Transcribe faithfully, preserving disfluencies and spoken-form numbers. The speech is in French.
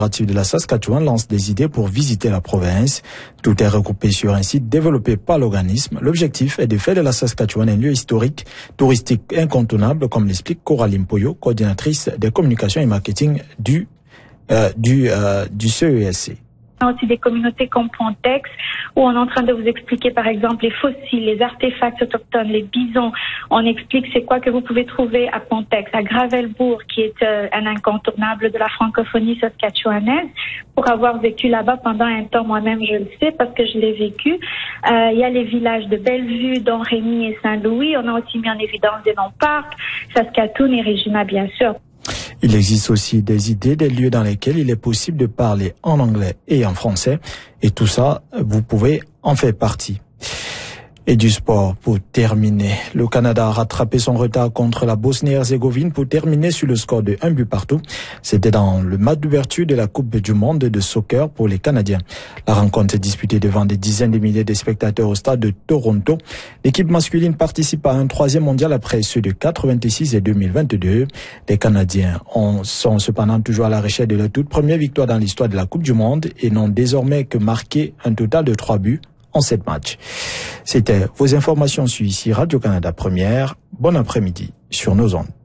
de la Saskatchewan lance des idées pour visiter la province. Tout est regroupé sur un site développé par l'organisme. L'objectif est de faire de la Saskatchewan un lieu historique, touristique incontournable, comme l'explique Coraline Poyo, coordinatrice des communications et marketing du, euh, du, euh, du C E S C. On a aussi des communautés comme Pontex, où on est en train de vous expliquer, par exemple, les fossiles, les artefacts autochtones, les bisons. On explique c'est quoi que vous pouvez trouver à Pontex, à Gravelbourg, qui est euh, un incontournable de la francophonie saskatchewanaise. Pour avoir vécu là-bas pendant un temps, moi-même, je le sais parce que je l'ai vécu. Euh, il y a les villages de Bellevue, Don-Rémy et Saint-Louis. On a aussi mis en évidence des non-parcs, Saskatoon et Regina, bien sûr. Il existe aussi des idées, des lieux dans lesquels il est possible de parler en anglais et en français. Et tout ça, vous pouvez en faire partie. Et du sport pour terminer. Le Canada a rattrapé son retard contre la Bosnie-Herzégovine pour terminer sur le score de un but partout. C'était dans le match d'ouverture de la Coupe du monde de soccer pour les Canadiens. La rencontre est disputée devant des dizaines de milliers de spectateurs au stade de Toronto. L'équipe masculine participe à un troisième mondial après ceux de quatre-vingt-six et deux mille vingt-deux. Les Canadiens ont, sont cependant toujours à la recherche de leur toute première victoire dans l'histoire de la Coupe du monde et n'ont désormais que marqué un total de trois buts en sept matchs. C'était vos informations sur ici Radio-Canada Première. Bon après-midi sur nos ondes.